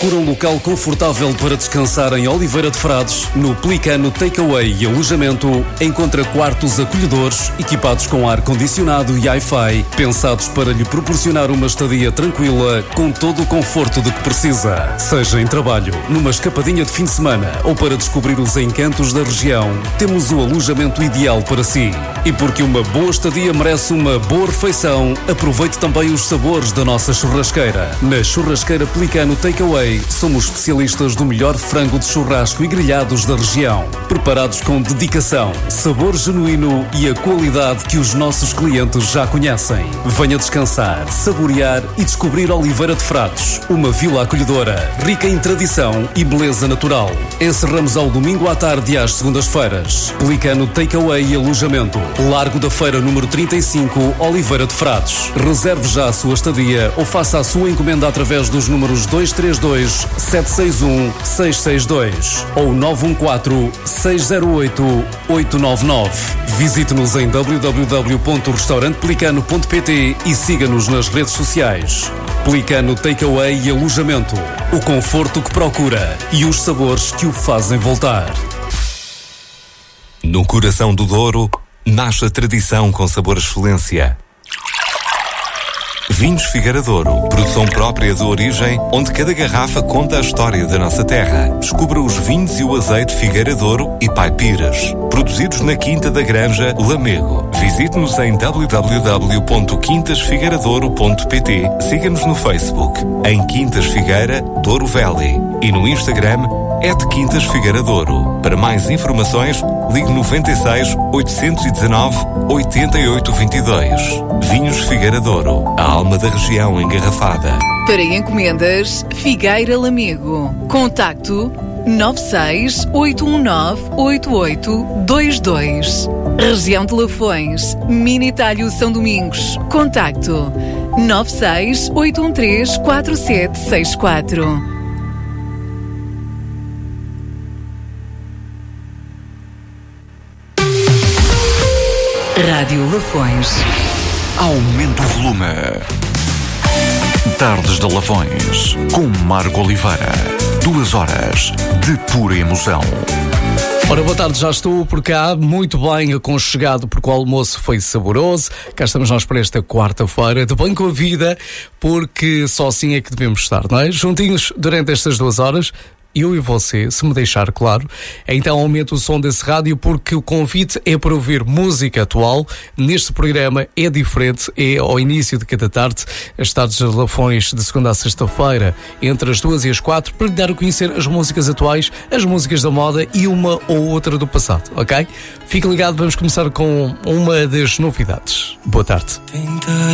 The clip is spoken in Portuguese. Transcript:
Procura um local confortável para descansar em Oliveira de Frades? No Pelicano Takeaway e Alojamento encontra quartos acolhedores equipados com ar-condicionado e Wi-Fi, pensados para lhe proporcionar uma estadia tranquila com todo o conforto de que precisa. Seja em trabalho, numa escapadinha de fim de semana ou para descobrir os encantos da região, temos o alojamento ideal para si. E porque uma boa estadia merece uma boa refeição, aproveite também os sabores da nossa churrasqueira. Na Churrasqueira Pelicano Takeaway, somos especialistas do melhor frango de churrasco e grelhados da região. Preparados com dedicação, sabor genuíno e a qualidade que os nossos clientes já conhecem. Venha descansar, saborear e descobrir Oliveira de Frades, uma vila acolhedora, rica em tradição e beleza natural. Encerramos ao domingo à tarde e às segundas-feiras. Pelicano Takeaway e Alojamento, Largo da Feira número 35, Oliveira de Frades. Reserve já a sua estadia ou faça a sua encomenda através dos números 232-761-662 ou 914-608-899. Visite-nos em www.restaurantepelicano.pt e siga-nos nas redes sociais. Pelicano Takeaway e Alojamento. O conforto que procura e os sabores que o fazem voltar. No coração do Douro, nasce a tradição com sabor excelência. Vinhos Figueira Douro, produção própria de origem, onde cada garrafa conta a história da nossa terra. Descubra os vinhos e o azeite Figueira Douro e Pai Pires, produzidos na Quinta da Granja, Lamego. Visite-nos em www.quintasfigueiradouro.pt. Siga-nos no Facebook, em Quintas Figueira Douro Valley, e no Instagram, @Quintas Figueira Douro. Para mais informações, ligue 96 819 8822. Vinhos Figueira Douro, a alma da região engarrafada. Para encomendas, Figueira Lamego. Contacto 96 819 8822. Região de Lafões, Mini Talho São Domingos. Contacto 96 813 4764. Rádio Lafões. Aumente o volume. Tardes de Lafões, com Marco Oliveira. 2 horas de pura emoção. Ora, boa tarde, já estou por cá, muito bem aconchegado porque o almoço foi saboroso. Cá estamos nós para esta quarta-feira, de bem com a vida, porque só assim é que devemos estar, não é? Juntinhos durante estas 2 horas, eu e você, se me deixar claro. Então aumenta o som desse rádio, porque o convite é para ouvir música atual. Neste programa é diferente, é ao início de cada tarde, as tardes de Lafões de segunda a sexta-feira, entre as 2 e as 4, para lhe dar a conhecer as músicas atuais, as músicas da moda e uma ou outra do passado, ok? Fique ligado, vamos começar com uma das novidades. Boa tarde.